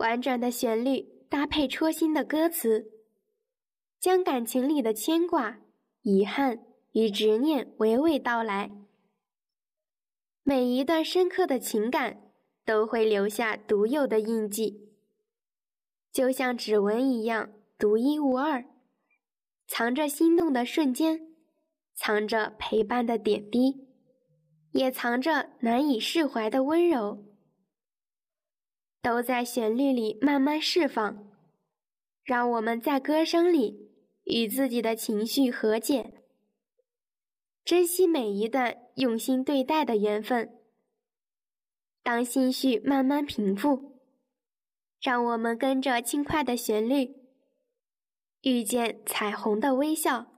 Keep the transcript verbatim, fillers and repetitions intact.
婉转的旋律搭配戳心的歌词，将感情里的牵挂、遗憾与执念娓娓道来。每一段深刻的情感都会留下独有的印记，就像指纹一样独一无二，藏着心动的瞬间，藏着陪伴的点滴，也藏着难以释怀的温柔，都在旋律里慢慢释放。让我们在歌声里与自己的情绪和解，珍惜每一段用心对待的缘分。当心绪慢慢平复，让我们跟着轻快的旋律，遇见彩虹的微笑。